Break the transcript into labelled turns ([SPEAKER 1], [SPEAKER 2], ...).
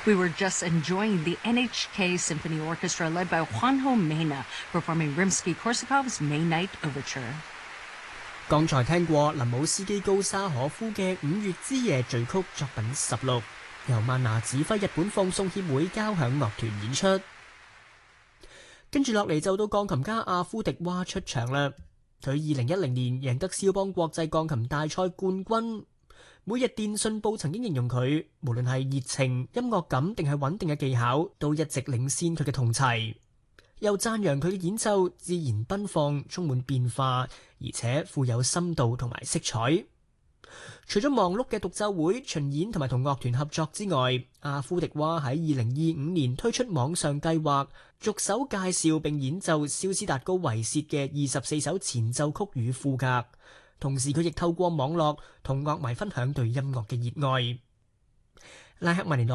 [SPEAKER 1] We were just enjoying the NHK Symphony Orchestra led by Juanjo Mena performing Rimsky-Korsakov's May Night Overture。
[SPEAKER 2] 剛才聽過林姆斯基高沙可夫嘅《五月之夜》序曲作品16，由曼拿指揮日本放送協會交響樂團演出。跟住落嚟就到鋼琴家阿夫迪娃出場啦。佢2010年贏得肖邦國際鋼琴大賽冠軍。每日電訊報曾經形容佢，無論係熱情、音樂感定係穩定嘅技巧，都一直領先佢嘅同儕。又讚揚佢嘅演奏自然奔放，充滿變化，而且富有深度同埋色彩。除咗忙碌嘅獨奏會、巡演同埋同樂團合作之外，阿夫迪娃喺2025年推出網上計劃，逐手介紹並演奏肖斯達高維薛嘅24首前奏曲與賦格。同時佢亦透過網絡同樂迷分享對音樂嘅熱愛。拉赫曼尼諾